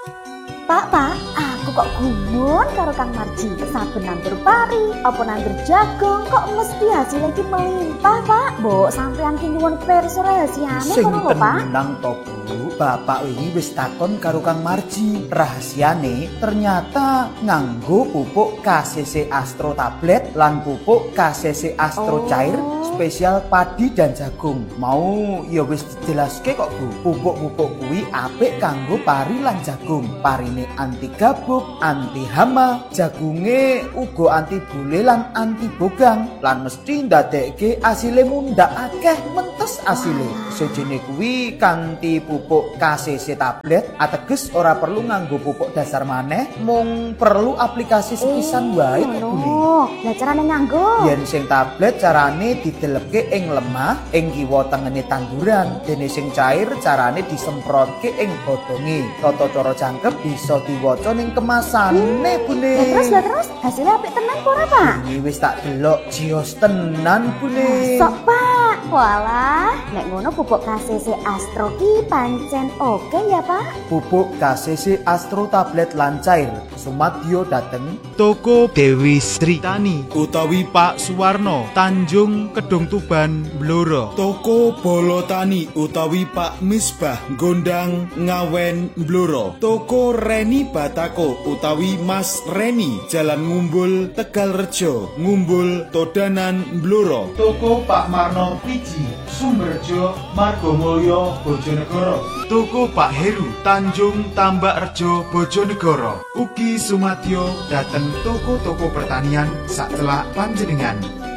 Pak, aku kok gumun karo Kang Marji. Saben nandur pari, apa nandur jagung, kok mesti hasilnya ki melimpah, Pak. Mbok sampean ki nyuwun pirsa rahasiane Sing ngono lho, Pak. tenang to, Bu. Bapak wingi wis takon karo Kang Marji. Rahasiane ternyata nganggo pupuk KCC Astro tablet lan pupuk KCC Astro cair spesial padi dan jagung. Mau ya wis dijelaske kok, Bu. Pupuk-pupuk kuwi apik kanggo pari lan jagung. Parine anti gabuk, anti hama, jagunge uga anti bule lan anti bogang. Lan mesti ndadekke asile mundhak akeh mentes asile. Sejene kuwi kanthi pupuk KCC tablet ateges ora perlu nganggo pupuk dasar maneh, mung perlu aplikasi sepisan wae kok, Bu. Lah carane nganggo? Yen sing tablet carane didelepke ing lemah ing kiwa tengene tanduran, dene sing cair carane disemprotke ing godhonge. Tata cara jangkep bisa diwaca ning kemasane, Bune. Lah terus hasilnya apik tenan apa ora, Pak? Ini wis tak delok jios tenan, Bune. Sok, Pak. Walah, nek ngono pupuk KCC Astro ki pancen oke ya, Pak? Pupuk KCC Astro tablet lan cair sumadyo dateng Toko Dewi Sri Tani utawi Pak Suwarno Tanjung Kedung Tuban Blora. Toko Bolo Tani utawi Pak Misbah Gondang Ngawen Blora. Toko Reni Batako utawi Mas Reni Jalan Ngumbul Tegalrejo Ngumbul Todanan Blora. Toko Pak Marno Piji Sumberjo Margomulyo Bojonegoro. Toko Pak Heru Tanjung Tambakrejo Bojonegoro. Ugi sumadyo dateng toko-toko pertanian sacelak panjenengan.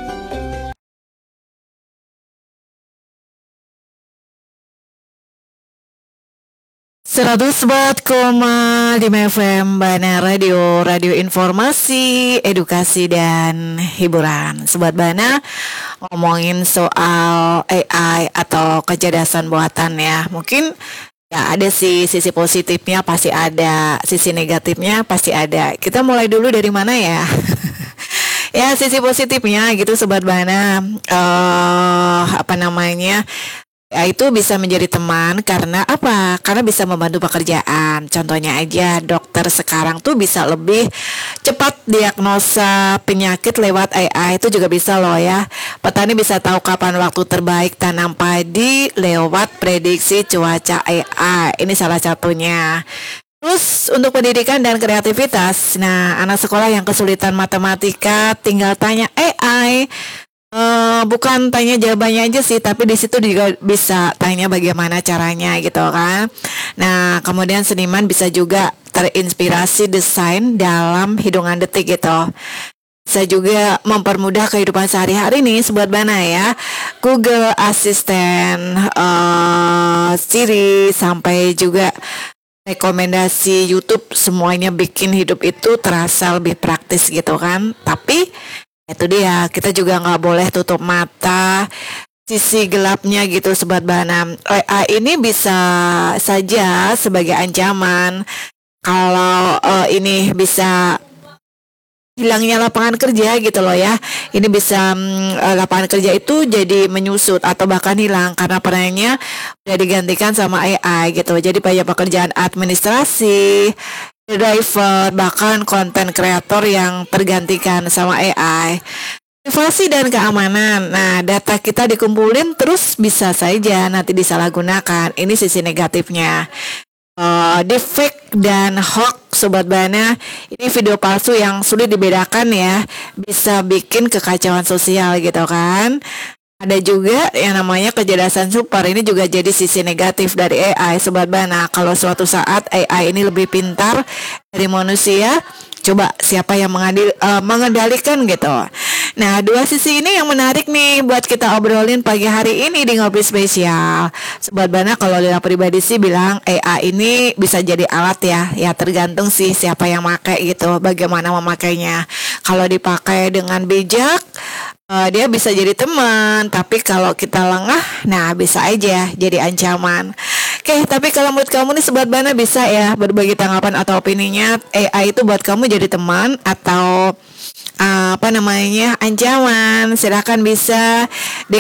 Lima FM Bana Radio, radio informasi, edukasi dan hiburan. Sobat Bana, ngomongin soal AI atau kecerdasan buatan ya. Mungkin ya ada sih sisi positifnya pasti ada, sisi negatifnya pasti ada. Kita mulai dulu dari mana ya? Ya sisi positifnya gitu Sobat Bana, ya itu bisa menjadi teman karena apa? Karena bisa membantu pekerjaan. Contohnya aja dokter sekarang tuh bisa lebih cepat diagnosa penyakit lewat AI, itu juga bisa loh ya. Petani bisa tahu kapan waktu terbaik tanam padi lewat prediksi cuaca AI. Ini salah satunya. Terus untuk pendidikan dan kreativitas, nah anak sekolah yang kesulitan matematika tinggal tanya AI. Bukan tanya jawabannya aja sih, tapi di situ juga bisa tanya bagaimana caranya gitu kan. Nah, kemudian seniman bisa juga terinspirasi desain dalam hitungan detik gitu. Bisa juga mempermudah kehidupan sehari-hari nih Sobat Bana ya. Google Assistant, Siri, sampai juga rekomendasi YouTube, semuanya bikin hidup itu terasa lebih praktis gitu kan. Tapi itu dia, kita juga nggak boleh tutup mata sisi gelapnya gitu Sobat Bana. AI ini bisa saja sebagai ancaman kalau ini bisa hilangnya lapangan kerja gitu loh ya. Ini bisa lapangan kerja itu jadi menyusut atau bahkan hilang karena perannya udah digantikan sama AI gitu. Jadi banyak pekerjaan administrasi, driver, bahkan konten kreator yang tergantikan sama AI. Privasi dan keamanan. Nah, data kita dikumpulin terus bisa saja nanti disalahgunakan. Ini sisi negatifnya. Deepfake dan hoax Sobat Bana, ini video palsu yang sulit dibedakan ya, bisa bikin kekacauan sosial gitu kan. Ada juga yang namanya kecerdasan super, ini juga jadi sisi negatif dari AI Sobat Bana. Kalau suatu saat AI ini lebih pintar dari manusia, coba siapa yang mengendalikan gitu. Nah, dua sisi ini yang menarik nih buat kita obrolin pagi hari ini di Ngopi Spesial. Sobat Bana, kalau Lila pribadi sih bilang AI ini bisa jadi alat ya. Ya tergantung sih siapa yang pakai gitu, bagaimana memakainya. Kalau dipakai dengan bijak, dia bisa jadi teman, tapi kalau kita lengah, nah bisa aja jadi ancaman. Oke, tapi kalau menurut kamu nih Sobat Bana bisa ya berbagi tanggapan atau opininya, AI itu buat kamu jadi teman atau ancaman. Silakan bisa di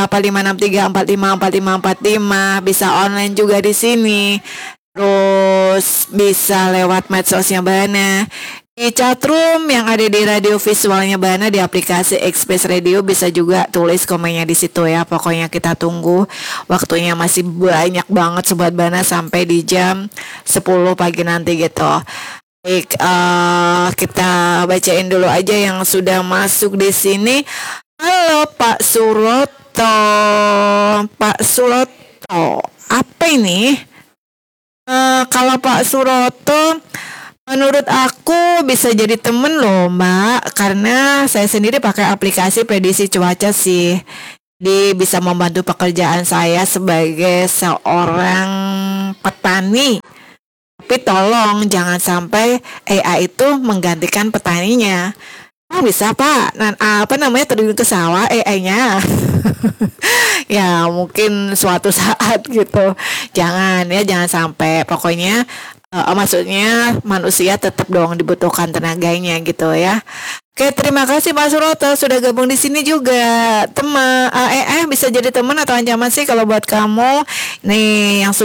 085634545455, bisa online juga di sini. Terus terus bisa lewat medsosnya Bana. Di chatroom yang ada di radio visualnya Bana di aplikasi Express Radio bisa juga tulis komennya di situ ya. Pokoknya kita tunggu, waktunya masih banyak banget Sobat Bana sampai di jam 10 pagi nanti gitu. Baik, kita bacain dulu aja yang sudah masuk di sini. Halo Pak Suroto, Pak Suroto, apa ini? Kalau Pak Suroto, menurut aku bisa jadi temen loh Mbak, karena saya sendiri pakai aplikasi prediksi cuaca sih. Jadi bisa membantu pekerjaan saya sebagai seorang petani. Tapi tolong jangan sampai AI itu menggantikan petaninya. Bisa Pak, apa namanya terjun ke sawah AI-nya. Ya mungkin suatu saat gitu. Jangan sampai. Pokoknya maksudnya manusia tetap dong dibutuhkan tenaganya gitu ya. Oke, terima kasih Pak Suroto sudah gabung di sini juga. Teman bisa jadi teman atau ancaman sih kalau buat kamu. Nih yang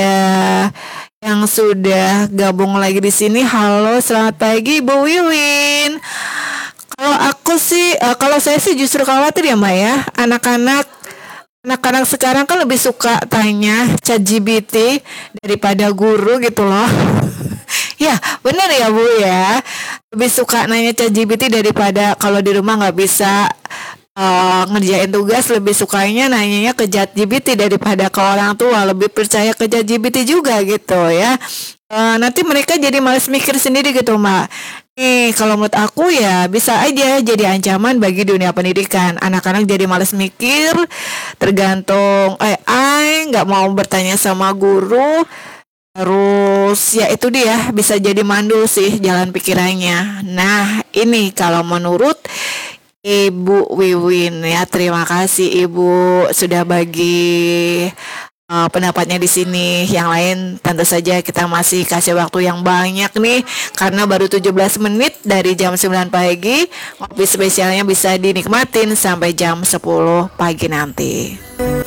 sudah gabung lagi di sini. Halo, selamat pagi Bu Wiwin. Kalau aku sih, kalau saya sih justru khawatir ya Mbak ya. Anak-anak sekarang kan lebih suka tanya ChatGPT daripada guru gitu loh. Ya benar ya Bu ya. Lebih suka nanya ChatGPT daripada kalau di rumah nggak bisa ngerjain tugas, lebih sukanya nanyanya ke ChatGPT daripada ke orang tua. Lebih percaya ke ChatGPT juga gitu ya. Nanti mereka jadi malas mikir sendiri gitu Mbak. Kalau menurut aku ya bisa aja jadi ancaman bagi dunia pendidikan. Anak-anak jadi malas mikir, tergantung AI, nggak mau bertanya sama guru. Terus ya itu dia, bisa jadi mandul sih jalan pikirannya. Nah ini kalau menurut Ibu Wiwin ya, terima kasih Ibu sudah bagi pendapatnya di sini. Yang lain tentu saja kita masih kasih waktu yang banyak nih, karena baru 17 menit dari jam 9 pagi. Kopi spesialnya bisa dinikmatin sampai jam 10 pagi nanti.